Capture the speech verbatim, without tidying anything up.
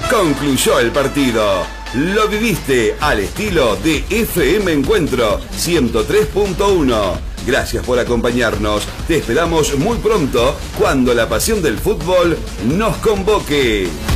Concluyó el partido. Lo viviste al estilo de F M Encuentro ciento tres punto uno. Gracias por acompañarnos. Te esperamos muy pronto cuando la pasión del fútbol nos convoque.